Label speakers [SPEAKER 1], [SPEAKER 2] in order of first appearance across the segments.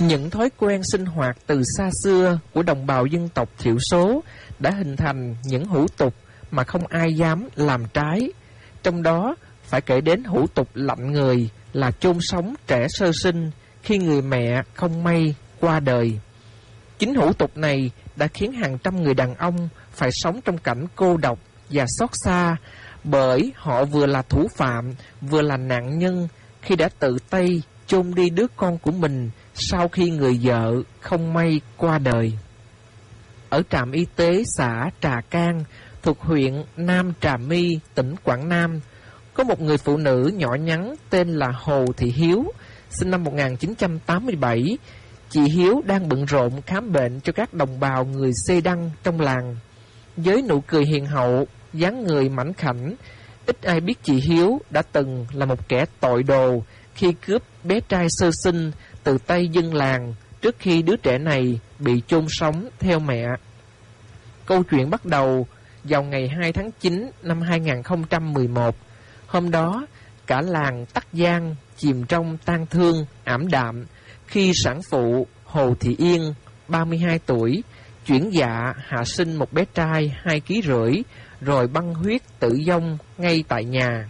[SPEAKER 1] Những thói quen sinh hoạt từ xa xưa của đồng bào dân tộc thiểu số đã hình thành những hủ tục mà không ai dám làm trái. Trong đó phải kể đến hủ tục lạnh người là chôn sống trẻ sơ sinh khi người mẹ không may qua đời. Chính hủ tục này đã khiến hàng trăm người đàn ông phải sống trong cảnh cô độc và xót xa, bởi họ vừa là thủ phạm, vừa là nạn nhân khi đã tự tay chôn đi đứa con của mình sau khi người vợ không may qua đời. Ở trạm y tế xã Trà Cang thuộc huyện Nam Trà My, tỉnh Quảng Nam, có một người phụ nữ nhỏ nhắn tên là Hồ Thị Hiếu, sinh năm 1987. Chị Hiếu đang bận rộn khám bệnh cho các đồng bào người Xê Đăng trong làng. Với nụ cười hiền hậu, dáng người mảnh khảnh, ít ai biết chị Hiếu đã từng là một kẻ tội đồ khi cướp bé trai sơ sinh từ tay dân làng trước khi đứa trẻ này bị chôn sống theo mẹ. Câu chuyện bắt đầu vào ngày 2 tháng 9 năm 2011. Hôm đó, cả làng Tắc Giang chìm trong tang thương ảm đạm khi sản phụ Hồ Thị Yên, 32 tuổi, chuyển dạ hạ sinh một bé trai 2,5 kg rồi băng huyết tử vong ngay tại nhà.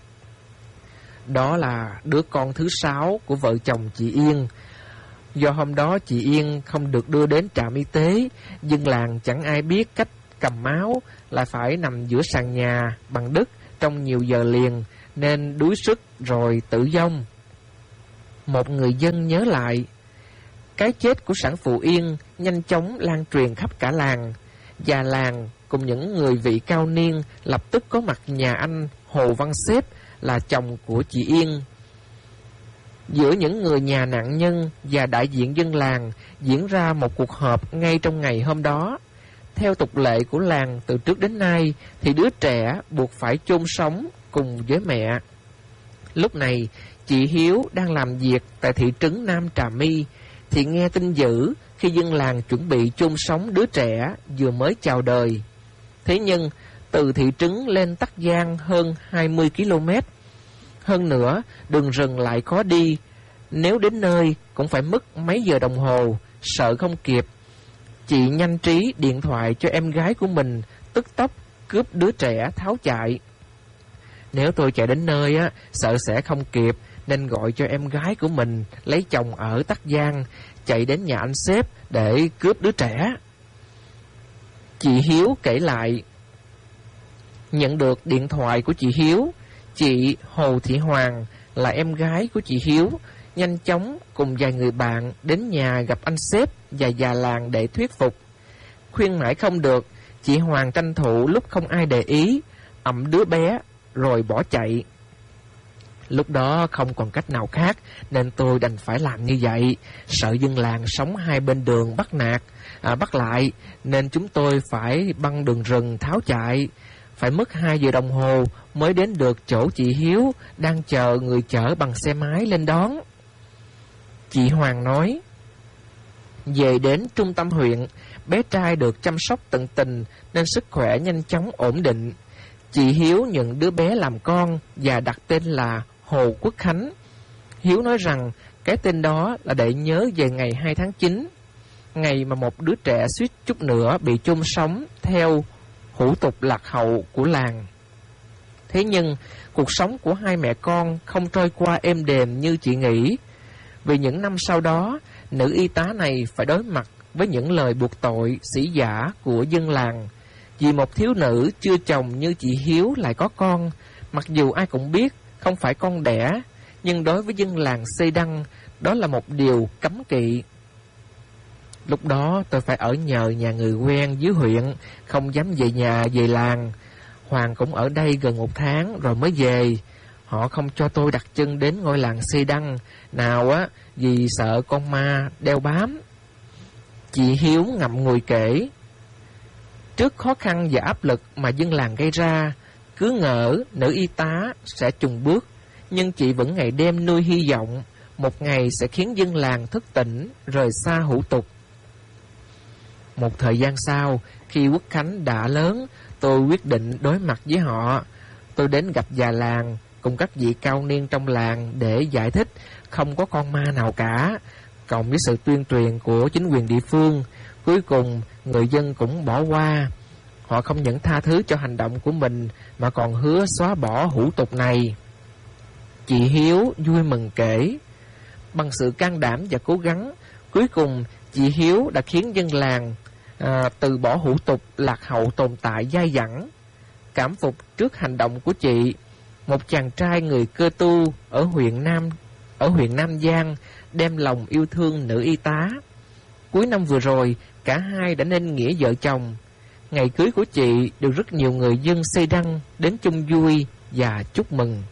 [SPEAKER 1] Đó là đứa con thứ 6 của vợ chồng chị Yên. Do hôm đó chị Yên không được đưa đến trạm y tế, dân làng chẳng ai biết cách cầm máu, lại phải nằm giữa sàn nhà bằng đất trong nhiều giờ liền, nên đuối sức rồi tử vong. Một người dân nhớ lại, cái chết của sản phụ Yên nhanh chóng lan truyền khắp cả làng. Già làng cùng những người vị cao niên lập tức có mặt nhà anh Hồ Văn Xếp, là chồng của chị Yên. Giữa những người nhà nạn nhân và đại diện dân làng diễn ra một cuộc họp ngay trong ngày hôm đó. Theo tục lệ của làng từ trước đến nay thì đứa trẻ buộc phải chôn sống cùng với mẹ. Lúc này, chị Hiếu đang làm việc tại thị trấn Nam Trà My thì nghe tin dữ khi dân làng chuẩn bị chôn sống đứa trẻ vừa mới chào đời. Thế nhưng, từ thị trấn lên Tắc Giang hơn 20 km. Hơn nữa, đường rừng lại khó đi. Nếu đến nơi cũng phải mất mấy giờ đồng hồ, sợ không kịp. Chị nhanh trí điện thoại cho em gái của mình, tức tốc cướp đứa trẻ tháo chạy. Nếu tôi chạy đến nơi sợ sẽ không kịp, nên gọi cho em gái của mình lấy chồng ở Tắc Giang, chạy đến nhà anh Xếp để cướp đứa trẻ. Chị Hiếu kể lại. Nhận được điện thoại của chị Hiếu, chị Hồ Thị Hoàng là em gái của chị Hiếu nhanh chóng cùng vài người bạn đến nhà gặp anh Xếp và già làng để thuyết phục. Khuyên mãi không được, chị Hoàng tranh thủ lúc không ai để ý, ẵm đứa bé rồi bỏ chạy. Lúc đó không còn cách nào khác nên tôi đành phải làm như vậy. Sợ dân làng sống hai bên đường bắt lại nên chúng tôi phải băng đường rừng tháo chạy. Phải mất 2 giờ đồng hồ mới đến được chỗ chị Hiếu đang chờ người chở bằng xe máy lên đón. Chị Hoàng nói, về đến trung tâm huyện, bé trai được chăm sóc tận tình nên sức khỏe nhanh chóng ổn định. Chị Hiếu nhận đứa bé làm con và đặt tên là Hồ Quốc Khánh. Hiếu nói rằng cái tên đó là để nhớ về ngày 2 tháng 9, ngày mà một đứa trẻ suýt chút nữa bị chôn sống theo hủ tục lạc hậu của làng. Thế nhưng, cuộc sống của hai mẹ con không trôi qua êm đềm như chị nghĩ. Vì những năm sau đó, nữ y tá này phải đối mặt với những lời buộc tội sĩ giả của dân làng. Vì một thiếu nữ chưa chồng như chị Hiếu lại có con, mặc dù ai cũng biết không phải con đẻ, nhưng đối với dân làng Xê Đăng, đó là một điều cấm kỵ. Lúc đó tôi phải ở nhờ nhà người quen dưới huyện, không dám về nhà về làng. Hoàng cũng ở đây gần 1 tháng rồi mới về. Họ không cho tôi đặt chân đến ngôi làng Xê Đăng nào vì sợ con ma đeo bám. Chị Hiếu ngậm ngùi kể. Trước khó khăn và áp lực mà dân làng gây ra, cứ ngỡ nữ y tá sẽ chùn bước, nhưng chị vẫn ngày đêm nuôi hy vọng một ngày sẽ khiến dân làng thức tỉnh, rời xa hủ tục. Một thời gian sau, khi Quốc Khánh đã lớn, tôi quyết định đối mặt với họ. Tôi đến gặp già làng cùng các vị cao niên trong làng để giải thích không có con ma nào cả. cộng với sự tuyên truyền của chính quyền địa phương, cuối cùng người dân cũng bỏ qua. Họ không những tha thứ cho hành động của mình mà còn hứa xóa bỏ hủ tục này. Chị Hiếu vui mừng kể, bằng sự can đảm và cố gắng, cuối cùng chị Hiếu đã khiến dân làng từ bỏ hủ tục lạc hậu tồn tại dai dẳng. Cảm phục trước hành động của chị, một chàng trai người Cơ Tu ở huyện Nam Giang đem lòng yêu thương nữ y tá. Cuối năm vừa rồi, cả hai đã nên nghĩa vợ chồng. Ngày cưới của chị được rất nhiều người dân xây đăng đến chung vui và chúc mừng.